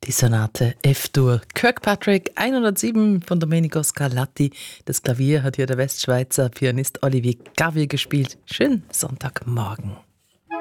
Die Sonate F-Dur. Kirkpatrick 107 von Domenico Scarlatti. Das Klavier hat hier der Westschweizer Pianist Olivier Gavier gespielt. Schönen Sonntagmorgen.